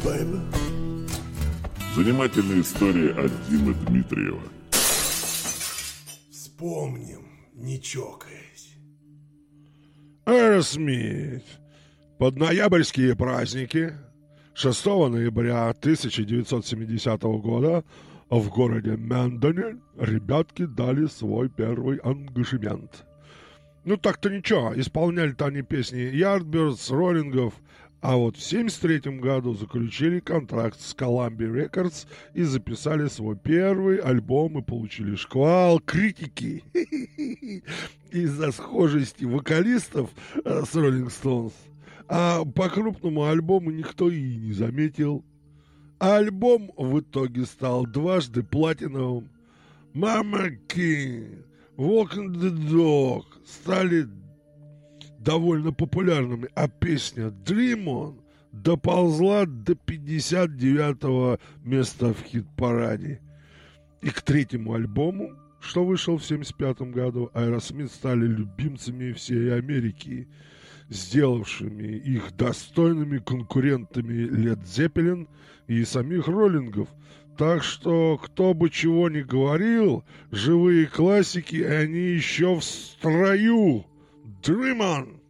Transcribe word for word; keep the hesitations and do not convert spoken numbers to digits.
Занимательная история от Димы Дмитриева. Вспомним, не чокаясь. Аэросмит. Под ноябрьские праздники шестого ноября тысяча девятьсот семидесятого года в городе Мэндоне ребятки дали свой первый ангажемент. Ну так-то ничего, исполняли-то они песни Yardbirds, Роллингов, а вот в семьдесят третьем году заключили контракт с Columbia Records и записали свой первый альбом и получили шквал критики из-за схожести вокалистов с Rolling Stones. А по крупному альбому никто и не заметил. А альбом в итоге стал дважды платиновым. Mama King, Walking the Dog стали довольно популярными, а песня Dream On доползла до пятьдесят девятого места в хит-параде. И к третьему альбому, что вышел в семьдесят пятом году, Aerosmith стали любимцами всей Америки, сделавшими их достойными конкурентами Led Zeppelin и самих Роллингов. Так что, кто бы чего ни говорил, живые классики, они еще в строю. Dream On!